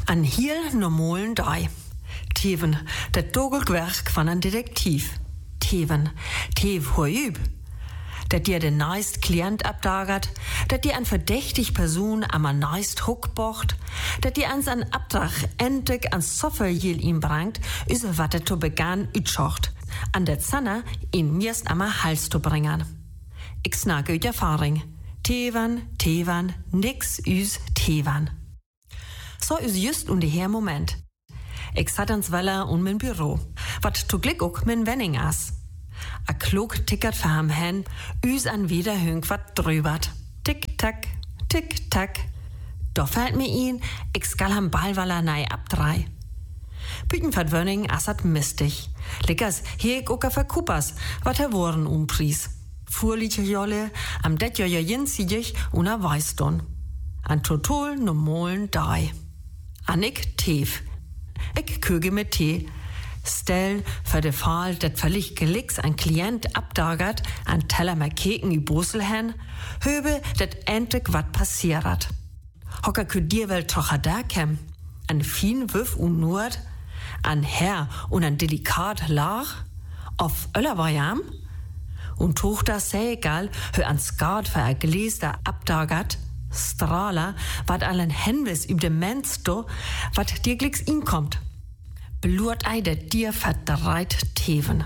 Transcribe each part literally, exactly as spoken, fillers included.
An heel normalen Dei. Teven, dat dogelwerk van een detectief. Teven, tev hoüb. Dat dir den neist Klient abdagert, dat dir an verdächtig Person am neist Huck bocht, dat dir ans an Abdrach endlich an Sofferjil ihm brangt, üse wat er to begann ütschocht, an der Zanne ihn mirst am Hals to bringen. Ich snage üt Erfahrung. Tevan, Tevan, nix üs Tevan. So is just und her Moment. Ich sat ans Weller und mein Büro, wat to Glück auch mein Wenning as. A klug tickert verham hen, üs an wieder hünk wat drübert. Tick, tack, tick, tack. Da fällt mir ihn, ich skal ham Ballwaller nei abdrei. Büten verdwönning assat mistig. Lickers, hier ich oka verkuppers, wat er woren umpries. Fuhrliche Jolle, am det joja jinsidig una Weißdon. An total normalen Dei. Annik tev. Ich köge mit Tee. Stell für de Fall, dat völlig gelicks ein Klient abdagert, an Teller mehr Keken i Brüssel hen, höbe, dat endlich wat passiert. Hocker kü dir wel trocher da kem. An fin Wüff und Nord, an Herr und an delikat Lach, auf Öller warjam, und Tochter sei egal, hör an Skat für a Gläser abdagert, Strahler, wat allen Henwis üb de Mensch do, wat dir glicks ihm kommt. Blurt ei der dir verdreit Teven.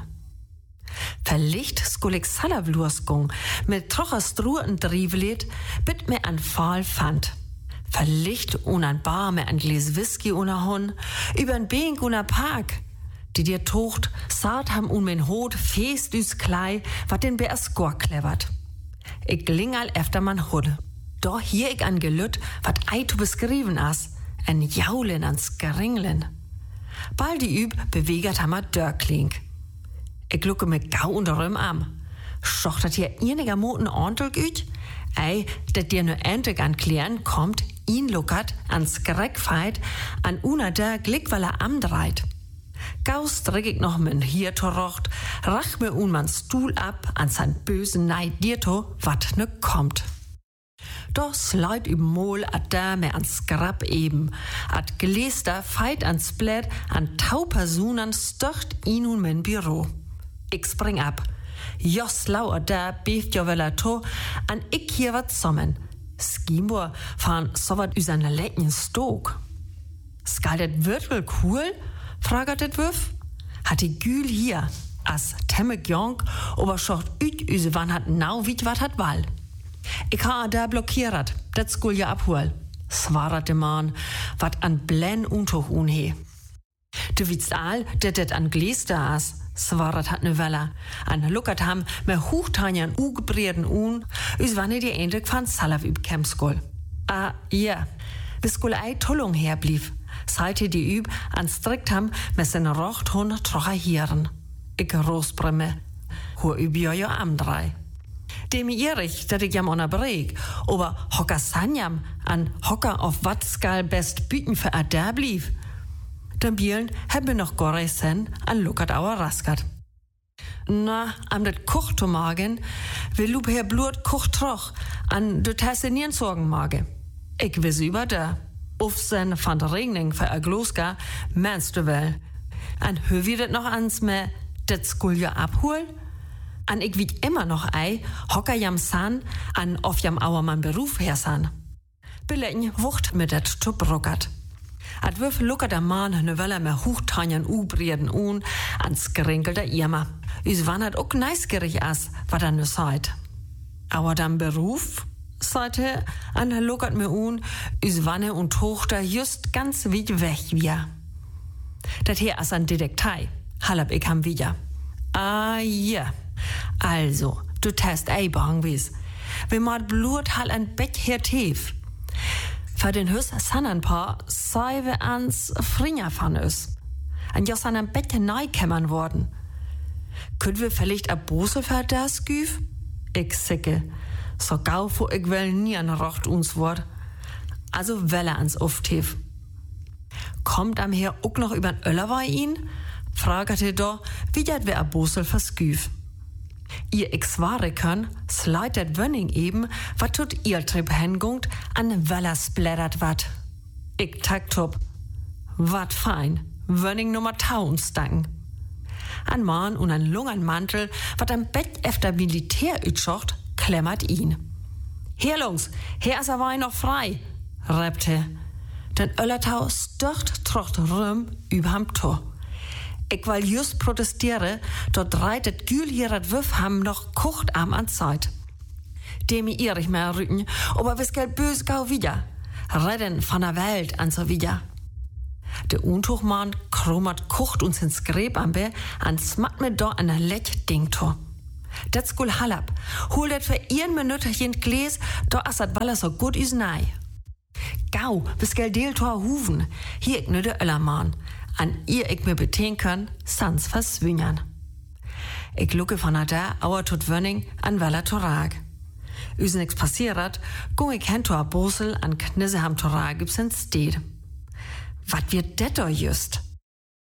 Verlicht skulik Salavlursgung mit trocher Struhen drivlet, bit mir an Fall fand. Verlicht un an Bar mir ein Gläs Whisky una Hon, übern Bink una Park, die dir tocht, saat ham un mein Hot fest üs Klei, wat den Bär Skor klevert. Ich glingal efter man Hudde. Doch hier ich an Gelütt, wat ei tu beskriven as, ein Jaulen ans Geringlen. Bald die Üb bewegert hammer Dörklink. Ich lucke mit Gau und Röm am. Schochtert hier einiger Moten ordentlich üt? Ei, dat dir nur endlich an Klient kommt, ihn luckert, ans Greckfeit, an una der Glickwaller amdreit. Gau strick ich noch min hier torocht, rach mir un man Stuhl ab, an san bösen Neid dir to, wat ne kommt. Doch sleit üb Mol ad da me ans Grab eben, ad Gläster feit ans Blätt, an tau Personen stocht ihn un mein Büro. Ich spring ab. Jos lau ad da beeft jo wella to, an ich hier wat sommen. Skimur fahren so wat üsan lecken Stog. Skal det wirklich cool? Fragert det Wüff. Hat die Gül hier, as temme Gjonk, aber schocht üt üse wann hat nau wie wat hat Wall. Ich ha da blockiert, dat skul ja abhol. Svarat de Mann, wat an Blen untuch unhe. Du wietst all, dat det an Gläster as. Svarat hat ne Weller. An luckert ham me Huchtanjan ugebrierden un, us wanne die endlich van Salav üb Kemskul. Ah, ja. Bis skul ei Tullung herblieb. Seite die üb an strikt ham me sen Rochthund trocher hieren. Ich Rosbremme. Hur üb jo jo am drei. Dem Erich, dat ich jam on a Breg, aber hocker sanjam an hocker auf wat skal best büten für a da blieb. Den Bielen heb mir noch gorresen an luckert auer raskat. Na, am det Koch to magen, will lub her blut Koch troch, an du tasse nien sorgen mage. Ich wiss über da. Uffsen van der Regning für a Gloska, meinst du wel. An hö wie det noch ans me, det skul ja abhol? An ich wied immer noch ei, hocker jam san, an auf jam auermann Beruf her san. Belecken wucht mit det Tubruckert. Ad würfel luckert der Mann ne Weller mehr Huchtanjan ubrierden un, ans Gerinkel der Irma. Is wann hat ook neisgerig as, wat er ne seid. Aber dann Beruf? Seite, an luckert mir un, is wanne und Tochter just ganz weit weg wir. Dat hier as an Detektei, halab ich ham wieder. Ah, ja. Also, du test ei bang wies. Wenn mat blut hal ein Bett her tief. Für den Hüss sannen paar sei wir ans Fringer van us. An jos an ein Bett neu kämmern worden. Könnt wir vielleicht a Bose für das güf? Ich sicke. So gau fu ich will nie an Rocht uns wort. Also welle ans Uftief. Kommt am her ook noch übern Öllerwei ihn? Fragete do, wie dat wir a Bosel versküf. Ihr Ex-Ware können, sleitet Wönning eben, wat tut ihr Trip hengungt, an Weller splättert wat. Ich tagtub. wat fein, Wönning Nummer tausend stanken. Ein Mann und ein lungen Mantel, wat am Bett efter Militär utschocht, klemmert ihn. Hier, Lungs, hier ist er Wein noch frei, rappte. Den Öllertau stört trocht rum überm Tor. Ich will just protestiere, dort reitet Gül hier dat Wüff ham noch kocht am an Zeit. Demi Erich mehr rücken, aber wis geld bös gau wieder. Redden von der Welt an so wieder. Der Untuchmann krummert kocht uns ins Gräb am Bär, an smat mir do an der Lech Dingtor. Dat skul halab, hol dat für ihren Minüterchen Gläs, do as dat Baller so gut is nei. Gau, bis geld Deltor huven, hier ich nö der Öllermann, an ihr ich mir beten können, sans verswingern. Ich lucke von da, auer tut Wönning, an Weller Torag. Üs nix passiert, gung ich hen Tor Bosel an Knisseham Torag gibt's in Steed. Wat wird det do just?